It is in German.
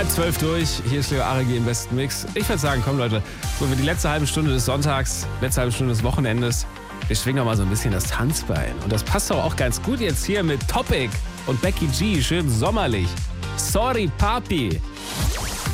12 durch. Hier ist Leo Aregi im besten Mix. Ich würde sagen, komm Leute, so für die letzte halbe Stunde des Sonntags, letzte halbe Stunde des Wochenendes, wir schwingen doch mal so ein bisschen das Tanzbein. Und das passt doch auch ganz gut jetzt hier mit Topic und Becky G, schön sommerlich. Sorry Papi.